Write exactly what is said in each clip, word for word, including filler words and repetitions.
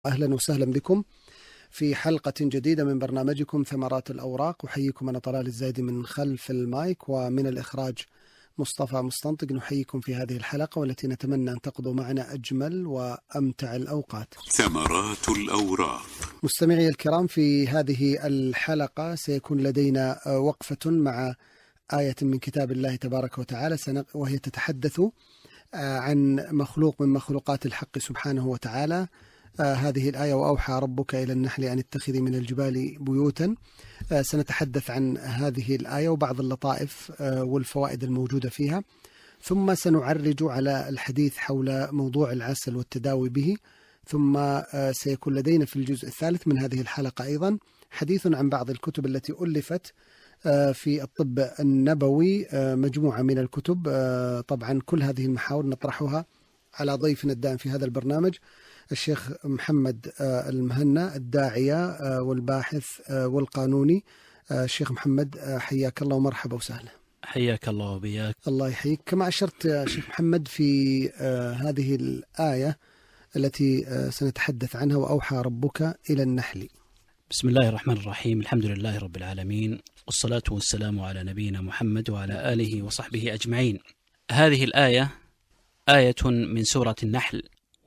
أهلا وسهلا بكم في حلقة جديدة من برنامجكم ثمرات الأوراق. أحييكم أنا طلال الزايدي من خلف المايك، ومن الإخراج مصطفى مستنطق. نحييكم في هذه الحلقة والتي نتمنى أن تقضوا معنا أجمل وأمتع الأوقات. ثمرات الأوراق. مستمعي الكرام، في هذه الحلقة سيكون لدينا وقفة مع آية من كتاب الله تبارك وتعالى، وهي تتحدث عن مخلوق من مخلوقات الحق سبحانه وتعالى. آه هذه الآية: وأوحى ربك إلى النحل أن اتخذي من الجبال بيوتا. آه سنتحدث عن هذه الآية وبعض اللطائف آه والفوائد الموجودة فيها، ثم سنعرج على الحديث حول موضوع العسل والتداوي به، ثم آه سيكون لدينا في الجزء الثالث من هذه الحلقة أيضا حديث عن بعض الكتب التي ألفت آه في الطب النبوي، آه مجموعة من الكتب. آه طبعا كل هذه المحاور نطرحها على ضيفنا الدائم في هذا البرنامج، الشيخ محمد المهنا، الداعية والباحث والقانوني. الشيخ محمد، حياك الله ومرحبا وسهلا. حياك الله وبياك. الله يحييك. كما أشرت يا شيخ محمد في هذه الآية التي سنتحدث عنها: وأوحى ربك إلى النحل. بسم الله الرحمن الرحيم، الحمد لله رب العالمين، والصلاة والسلام على نبينا محمد وعلى آله وصحبه أجمعين. هذه الآية آية من سورة النحل،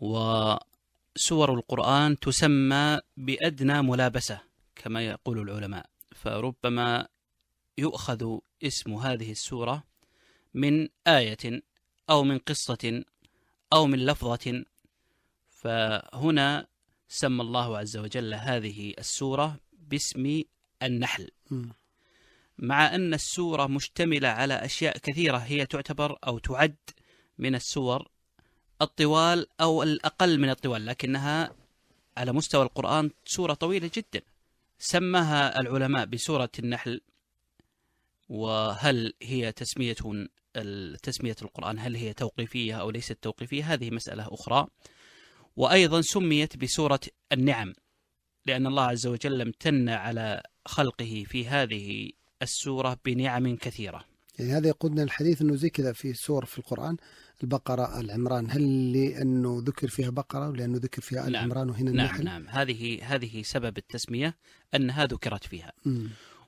وسور القرآن تسمى بأدنى ملابسة كما يقول العلماء، فربما يؤخذ اسم هذه السورة من آية أو من قصة أو من لفظة، فهنا سمى الله عز وجل هذه السورة باسم النحل، مع أن السورة مشتملة على أشياء كثيرة هي تعتبر أو تعد من السور الطوال أو الأقل من الطوال، لكنها على مستوى القرآن سورة طويلة جدا. سماها العلماء بسورة النحل، وهل هي تسمية تسمية القرآن هل هي توقيفية أو ليست توقيفية؟ هذه مسألة أخرى. وأيضا سميت بسورة النعم، لأن الله عز وجل امتن على خلقه في هذه السورة بنعم كثيرة. يعني هذا يقودنا الحديث أنه زي كذا في سور في القرآن: البقرة، العمران. هل لأنه ذكر فيها بقرة ولأنه ذكر فيها العمران وهنا النحل؟ نعم نعم، هذه هذه سبب التسمية أنها ذكرت فيها. م.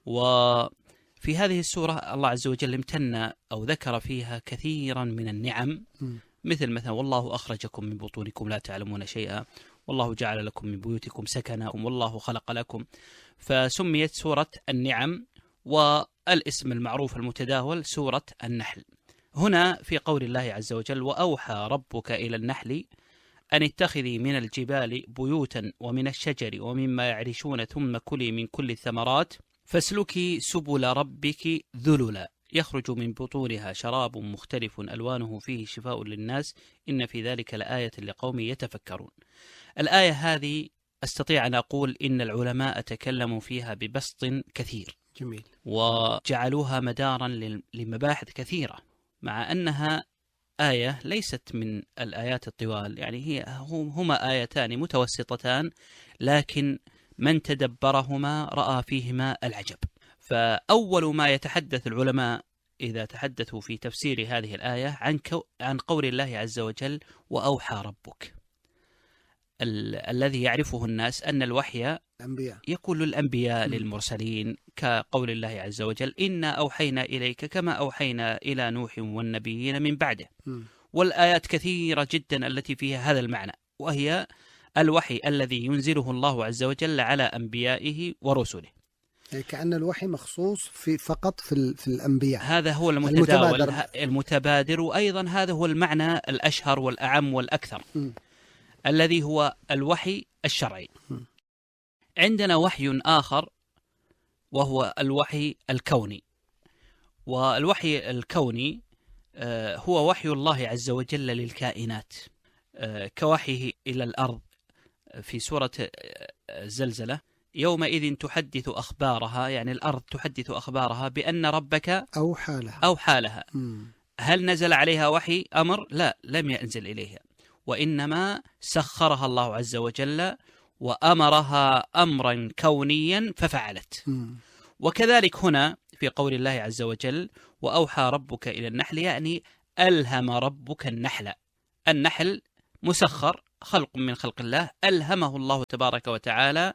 وفي هذه السورة الله عز وجل امتن أو ذكر فيها كثيرا من النعم، م. مثل مثلا: والله أخرجكم من بطونكم لا تعلمون شيئا، والله جعل لكم من بيوتكم سكنا، والله خلق لكم. فسميت سورة النعم، والاسم المعروف المتداول سورة النحل. هنا في قول الله عز وجل: وأوحى ربك إلى النحل أن اتخذي من الجبال بيوتا ومن الشجر ومما يعرشون ثم كلي من كل الثمرات فاسلكي سبل ربك ذللا يخرج من بطونها شراب مختلف ألوانه فيه شفاء للناس إن في ذلك لآية لقوم يتفكرون. الآية هذه أستطيع أن أقول إن العلماء تكلموا فيها ببسط كثير. جميل. وجعلوها مدارا لمباحث كثيرة، مع أنها آية ليست من الآيات الطوال، يعني هي هما آيتان متوسطتان، لكن من تدبرهما رأى فيهما العجب. فأول ما يتحدث العلماء إذا تحدثوا في تفسير هذه الآية عن عن قول الله عز وجل: وأوحى ربك. ال- الذي يعرفه الناس أن الوحي الأنبياء. يقول الأنبياء م. للمرسلين، كقول الله عز وجل: إنا أوحينا إليك كما أوحينا إلى نوح والنبيين من بعده. م. والآيات كثيرة جدا التي فيها هذا المعنى، وهي الوحي الذي ينزله الله عز وجل على أنبيائه ورسله. يعني كأن الوحي مخصوص في فقط في, في الأنبياء. هذا هو المتداول المتبادر. المتبادر، وأيضا هذا هو المعنى الأشهر والأعم والأكثر، م. الذي هو الوحي الشرعي. م. عندنا وحي آخر وهو الوحي الكوني، والوحي الكوني هو وحي الله عز وجل للكائنات، كوحيه إلى الأرض في سورة الزلزلة: يومئذ تحدث أخبارها، يعني الأرض تحدث أخبارها بأن ربك أوحى لها. أوحى لها. هل نزل عليها وحي أمر؟ لا، لم ينزل إليها، وإنما سخرها الله عز وجل وأمرها أمرا كونيا ففعلت. م. وكذلك هنا في قول الله عز وجل: وأوحى ربك إلى النحل، يعني ألهم ربك النحل. النحل مسخر خلق من خلق الله ألهمه الله تبارك وتعالى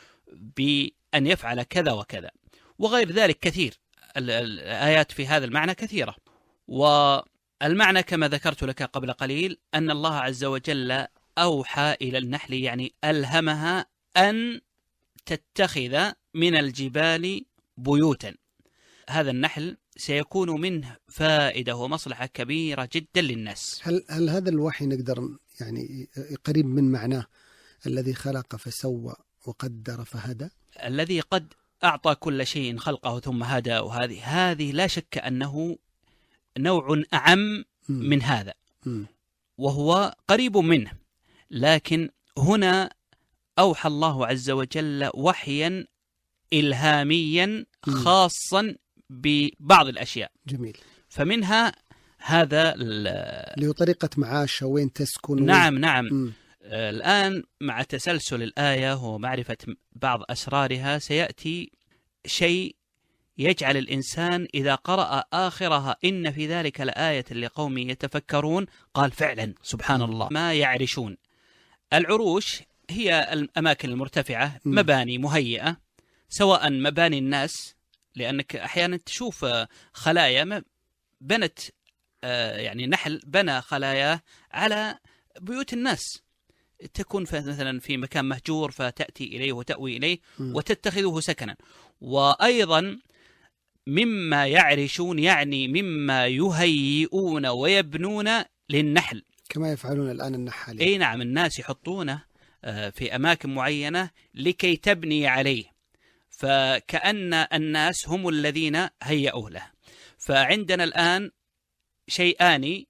بأن يفعل كذا وكذا، وغير ذلك كثير. الآيات في هذا المعنى كثيرة. والمعنى كما ذكرت لك قبل قليل أن الله عز وجل أوحى إلى النحل، يعني ألهمها أن تتخذ من الجبال بيوتا. هذا النحل سيكون منه فائدة ومصلحة كبيرة جدا للناس. هل هل هذا الوحي نقدر يعني قريب من معناه الذي خلق فسوى وقدر فهدى؟ الذي قد أعطى كل شيء خلقه ثم هدى، وهذه هذه لا شك أنه نوع أعم من هذا، وهو قريب منه. لكن هنا أوحى الله عز وجل وحيا إلهاميا خاصا ببعض الأشياء. جميل. فمنها هذا اللي هو طريقة معاش وين تسكن. نعم نعم. م. الآن مع تسلسل الآية ومعرفة بعض أسرارها سيأتي شيء يجعل الإنسان إذا قرأ آخرها إن في ذلك لآية لقوم يتفكرون قال فعلا سبحان الله ما يعرشون. العروش هي الأماكن المرتفعة، مباني مهيئة، سواء مباني الناس، لأنك أحيانا تشوف خلايا بنت يعني نحل بنى خلاياه على بيوت الناس، تكون مثلا في مكان مهجور فتأتي إليه وتأوي إليه وتتخذه سكنا. وأيضا مما يعرشون يعني مما يهيئون ويبنون للنحل كما يفعلون الآن النحالين. أي نعم، الناس يحطونه في أماكن معينة لكي تبني عليه، فكأن الناس هم الذين هيئوه له. فعندنا الآن شيئان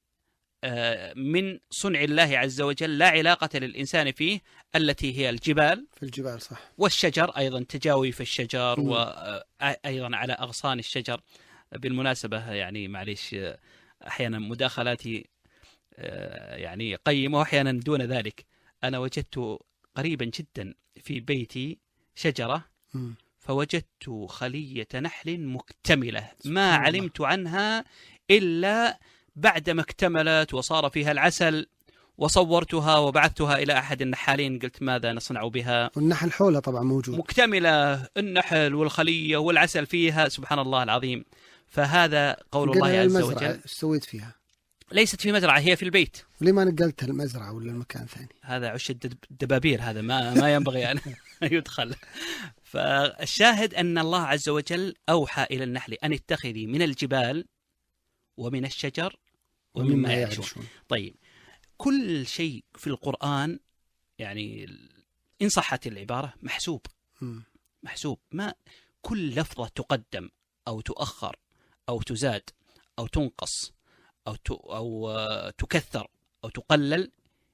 من صنع الله عز وجل لا علاقة للإنسان فيه، التي هي الجبال في الجبال صح، والشجر أيضا تجاوي في الشجر م. وأيضا على أغصان الشجر. بالمناسبة يعني معليش أحيانا مداخلاتي يعني قيمة وأحيانا دون ذلك. أنا وجدت قريبا جدا في بيتي شجرة م. فوجدت خلية نحل مكتملة ما علمت عنها إلا بعدما اكتملت وصار فيها العسل، وصورتها وبعثتها إلى أحد النحالين قلت ماذا نصنع بها؟ والنحل حولها طبعا موجود، مكتملة النحل والخلية والعسل فيها، سبحان الله العظيم. فهذا قول الله عز وجل. ايش سويت فيها؟ ليست في مزرعة، هي في البيت. وليه ما نقلتها المزرعة ولا المكان ثاني؟ هذا عش الدبابير، هذا ما ما ينبغي أن يدخل. فالشاهد أن الله عز وجل أوحى إلى النحل أن اتخذي من الجبال ومن الشجر ومما يعرشون. طيب، كل شيء في القرآن يعني إن صحت العبارة محسوب م. محسوب. ما كل لفظة تقدم أو تؤخر أو تزاد أو تنقص أو أو تكثر أو تقلل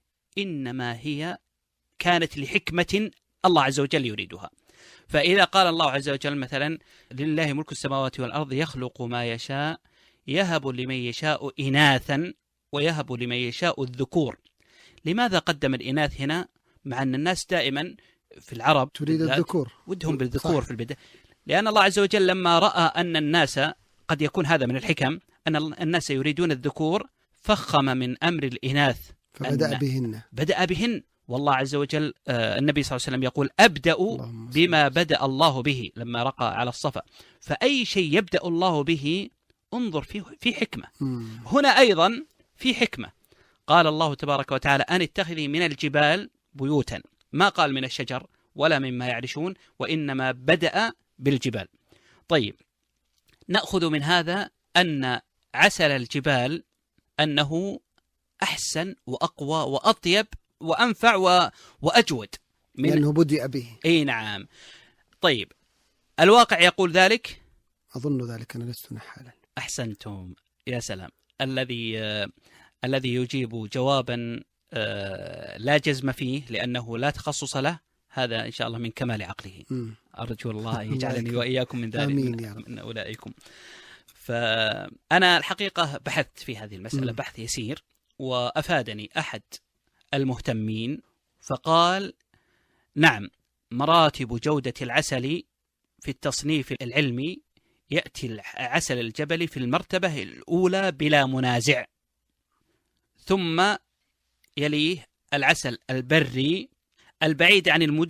إنما هي كانت لحكمة الله عز وجل يريدها. فإذا قال الله عز وجل مثلا لله ملك السماوات والأرض يخلق ما يشاء يهب لمن يشاء إناثا ويهب لمن يشاء الذكور، لماذا قدم الإناث هنا مع أن الناس دائما في العرب تريد الذكور ودهم بالذكور في البداية؟ لأن الله عز وجل لما رأى أن الناس قد يكون هذا من الحكم أن الناس يريدون الذكور فخم من أمر الإناث فبدأ بهن بدأ بهن. والله عز وجل آه النبي صلى الله عليه وسلم يقول أبدأ بما بدأ الله به لما رقى على الصفا. فأي شيء يبدأ الله به انظر فيه في حكمة. مم. هنا أيضا في حكمة. قال الله تبارك وتعالى أن اتخذي من الجبال بيوتا، ما قال من الشجر ولا مما يعرشون، وإنما بدأ بالجبال. طيب، نأخذ من هذا أن عسل الجبال أنه أحسن وأقوى وأطيب وأنفع و... وأجود من... لأنه بدأ به. أي نعم. طيب، الواقع يقول ذلك؟ أظن ذلك، أنا لست نحالا. أحسنتم، يا سلام. الذي آه... الذي يجيب جوابا آه... لا جزم فيه لأنه لا تخصص له، هذا إن شاء الله من كمال عقله. م. أرجو الله يجعلني وإياكم من ذلك. آمين يا رب. من أولئكم. فأنا الحقيقة بحثت في هذه المسألة م. بحث يسير، وأفادني أحد المهتمين فقال نعم، مراتب جودة العسل في التصنيف العلمي يأتي العسل الجبلي في المرتبة الأولى بلا منازع، ثم يليه العسل البري البعيد عن